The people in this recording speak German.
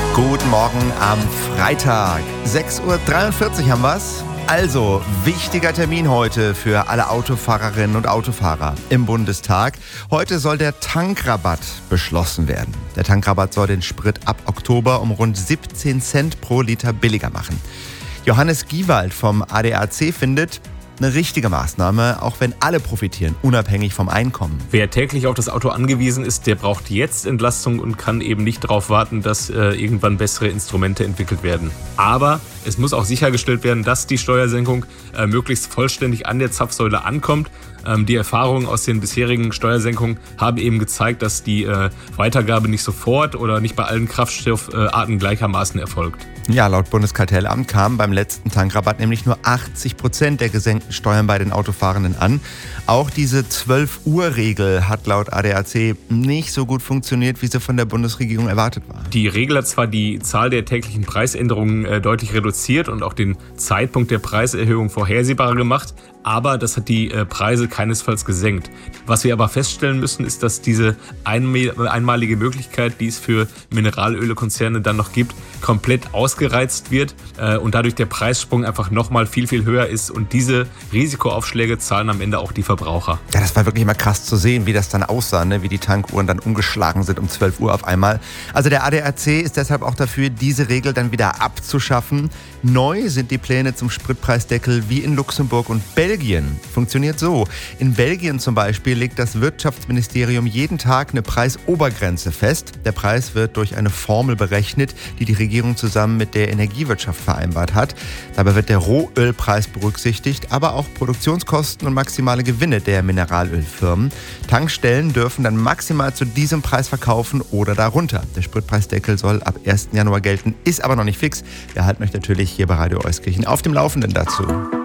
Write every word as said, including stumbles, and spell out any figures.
Guten Morgen am Freitag. sechs Uhr dreiundvierzig haben wir's. Also, wichtiger Termin heute für alle Autofahrerinnen und Autofahrer im Bundestag. Heute soll der Tankrabatt beschlossen werden. Der Tankrabatt soll den Sprit ab Oktober um rund siebzehn Cent pro Liter billiger machen. Johannes Giewald vom A D A C findet, eine richtige Maßnahme, auch wenn alle profitieren, unabhängig vom Einkommen. Wer täglich auf das Auto angewiesen ist, der braucht jetzt Entlastung und kann eben nicht darauf warten, dass äh, irgendwann bessere Instrumente entwickelt werden. Aber es muss auch sichergestellt werden, dass die Steuersenkung äh, möglichst vollständig an der Zapfsäule ankommt. Ähm, die Erfahrungen aus den bisherigen Steuersenkungen haben eben gezeigt, dass die äh, Weitergabe nicht sofort oder nicht bei allen Kraftstoffarten gleichermaßen erfolgt. Ja, laut Bundeskartellamt kamen beim letzten Tankrabatt nämlich nur achtzig Prozent der gesenkten Steuern bei den Autofahrenden an. Auch diese zwölf Uhr Regel hat laut A D A C nicht so gut funktioniert, wie sie von der Bundesregierung erwartet war. Die Regel hat zwar die Zahl der täglichen Preisänderungen äh, deutlich reduziert und auch den Zeitpunkt der Preiserhöhung vorhersehbarer gemacht, aber das hat die äh, Preise keinesfalls gesenkt. Was wir aber feststellen müssen, ist, dass diese einmalige Möglichkeit, die es für Mineralölkonzerne dann noch gibt, komplett ausgereizt wird äh, und dadurch der Preissprung einfach nochmal viel, viel höher ist. Und diese Risikoaufschläge zahlen am Ende auch die Verbraucher. Ja, das war wirklich mal krass zu sehen, wie das dann aussah, ne? Wie die Tankuhren dann umgeschlagen sind um zwölf Uhr auf einmal. Also der A D A C ist deshalb auch dafür, diese Regel dann wieder abzuschaffen. Neu sind die Pläne zum Spritpreisdeckel wie in Luxemburg und Belgien. Funktioniert so. In Belgien zum Beispiel legt das Wirtschaftsministerium jeden Tag eine Preisobergrenze fest. Der Preis wird durch eine Formel berechnet, die die Regierung zusammen mit der Energiewirtschaft vereinbart hat. Dabei wird der Rohölpreis berücksichtigt, aber auch Produktionskosten und maximale Gewinne der Mineralölfirmen. Tankstellen dürfen dann maximal zu diesem Preis verkaufen oder darunter. Der Spritpreisdeckel soll ab ersten Januar gelten, ist aber noch nicht fix. Wir halten euch natürlich hier bei Radio Euskirchen auf dem Laufenden dazu.